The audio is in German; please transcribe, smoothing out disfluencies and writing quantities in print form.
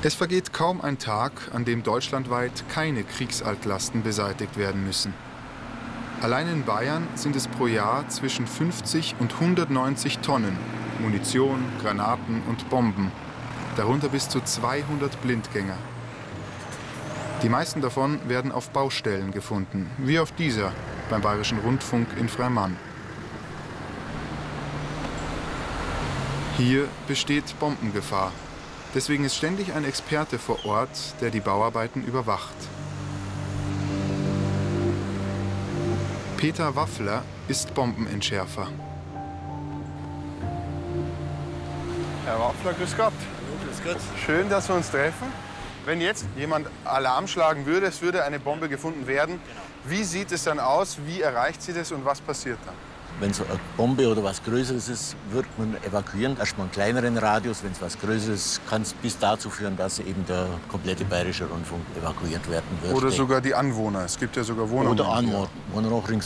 Es vergeht kaum ein Tag, an dem deutschlandweit keine Kriegsaltlasten beseitigt werden müssen. Allein in Bayern sind es pro Jahr zwischen 50 und 190 Tonnen Munition, Granaten und Bomben, darunter bis zu 200 Blindgänger. Die meisten davon werden auf Baustellen gefunden, wie auf dieser beim Bayerischen Rundfunk in Freimann. Hier besteht Bombengefahr. Deswegen ist ständig ein Experte vor Ort, der die Bauarbeiten überwacht. Peter Waffler ist Bombenentschärfer. Herr Waffler, grüß Gott. Grüß Gott. Schön, dass wir uns treffen. Wenn jetzt jemand Alarm schlagen würde, es würde eine Bombe gefunden werden, wie sieht es dann aus, wie erreicht sie das und was passiert dann? Wenn so eine Bombe oder was Größeres ist, wird man evakuieren. Erstmal einen kleineren Radius. Wenn es was Größeres ist, kann es bis dazu führen, dass eben der komplette Bayerische Rundfunk evakuiert werden wird. Oder sogar die Anwohner. Es gibt ja sogar Wohnungen. Oder Anwohner auch ringsum.